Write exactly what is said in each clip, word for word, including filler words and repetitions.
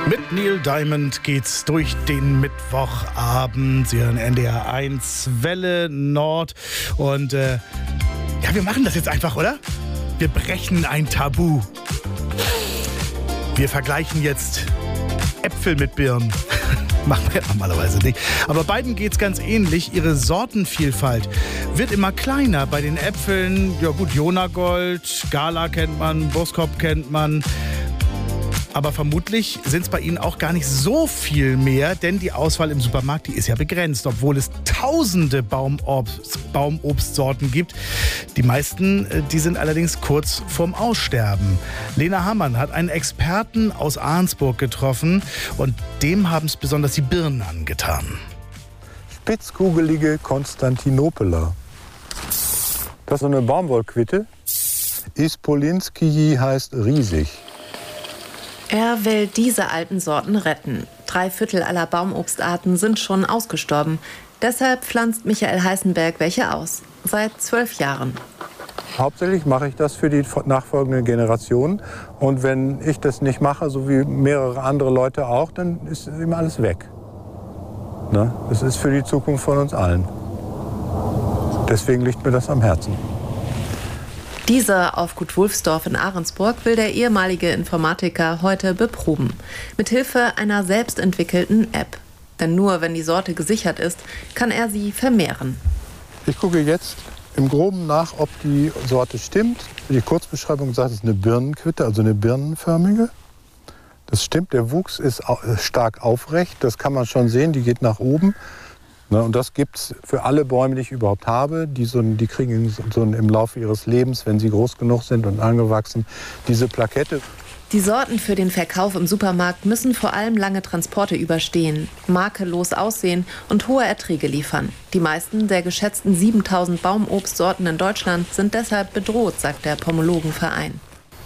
Mit Neil Diamond geht's durch den Mittwochabend. Sie hören N D R eins Welle Nord. Und äh, ja, wir machen das jetzt einfach, oder? Wir brechen ein Tabu. Wir vergleichen jetzt Äpfel mit Birnen. Machen wir normalerweise nicht. Aber beiden geht's ganz ähnlich. Ihre Sortenvielfalt wird immer kleiner. Bei den Äpfeln, ja gut, Jonagold, Gala kennt man, Boskop kennt man. Aber vermutlich sind es bei Ihnen auch gar nicht so viel mehr, denn die Auswahl im Supermarkt, die ist ja begrenzt, obwohl es tausende Baumobst, Baumobstsorten gibt. Die meisten, die sind allerdings kurz vorm Aussterben. Lena Hammann hat einen Experten aus Ahrensburg getroffen und dem haben es besonders die Birnen angetan. Spitzkugelige Konstantinopeler. Das ist so eine Baumwollquitte. Ispolinskiji heißt riesig. Er will diese alten Sorten retten. Drei Viertel aller Baumobstarten sind schon ausgestorben. Deshalb pflanzt Michael Heißenberg welche aus. Seit zwölf Jahren. Hauptsächlich mache ich das für die nachfolgenden Generationen. Und wenn ich das nicht mache, so wie mehrere andere Leute auch, dann ist immer alles weg. Ne? Das ist für die Zukunft von uns allen. Deswegen liegt mir das am Herzen. Diese auf Gut Wulfsdorf in Ahrensburg will der ehemalige Informatiker heute beproben. Mithilfe einer selbstentwickelten App. Denn nur wenn die Sorte gesichert ist, kann er sie vermehren. Ich gucke jetzt im Groben nach, ob die Sorte stimmt. Die Kurzbeschreibung sagt, es ist eine Birnenquitte, also eine birnenförmige. Das stimmt, der Wuchs ist stark aufrecht, das kann man schon sehen, die geht nach oben. Und das gibt es für alle Bäume, die ich überhaupt habe. Die, so, die kriegen so im Laufe ihres Lebens, wenn sie groß genug sind und angewachsen, diese Plakette. Die Sorten für den Verkauf im Supermarkt müssen vor allem lange Transporte überstehen, makellos aussehen und hohe Erträge liefern. Die meisten der geschätzten siebentausend Baumobstsorten in Deutschland sind deshalb bedroht, sagt der Pomologenverein.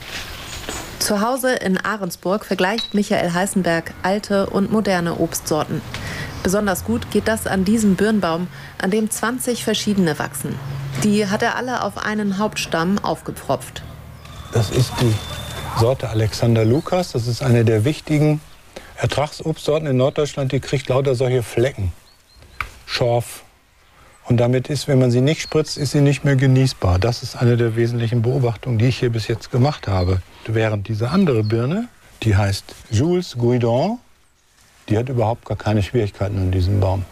Zu Hause in Ahrensburg vergleicht Michael Heißenberg alte und moderne Obstsorten. Besonders gut geht das an diesem Birnbaum, an dem zwanzig verschiedene wachsen. Die hat er alle auf einen Hauptstamm aufgepfropft. Das ist die Sorte Alexander Lukas. Das ist eine der wichtigen Ertragsobstsorten in Norddeutschland. Die kriegt lauter solche Flecken, Schorf. Und damit ist, wenn man sie nicht spritzt, ist sie nicht mehr genießbar. Das ist eine der wesentlichen Beobachtungen, die ich hier bis jetzt gemacht habe. Während diese andere Birne, die heißt Jules Guidon, die hat überhaupt gar keine Schwierigkeiten an diesem Baum.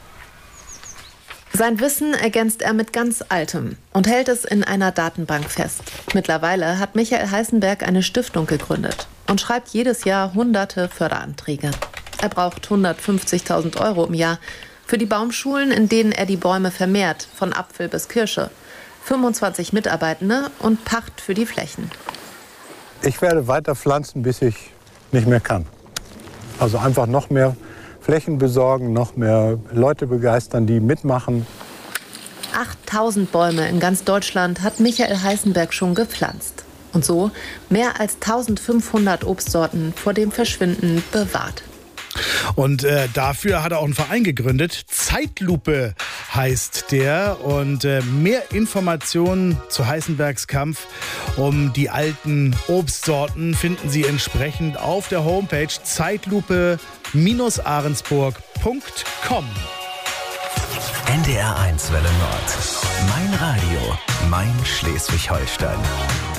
Sein Wissen ergänzt er mit ganz Altem und hält es in einer Datenbank fest. Mittlerweile hat Michael Heißenberg eine Stiftung gegründet und schreibt jedes Jahr hunderte Förderanträge. Er braucht hundertfünfzigtausend Euro im Jahr für die Baumschulen, in denen er die Bäume vermehrt, von Apfel bis Kirsche. fünfundzwanzig Mitarbeitende und Pacht für die Flächen. Ich werde weiter pflanzen, bis ich nicht mehr kann. Also einfach noch mehr Flächen besorgen, noch mehr Leute begeistern, die mitmachen. achttausend Bäume in ganz Deutschland hat Michael Heißenberg schon gepflanzt. Und so mehr als eintausendfünfhundert Obstsorten vor dem Verschwinden bewahrt. Und äh, dafür hat er auch einen Verein gegründet. Zeitlupe heißt der. Und äh, mehr Informationen zu Heißenbergs Kampf um die alten Obstsorten finden Sie entsprechend auf der Homepage zeitlupe Bindestrich ahrensburg Punkt com. N D R eins Welle Nord. Mein Radio, mein Schleswig-Holstein.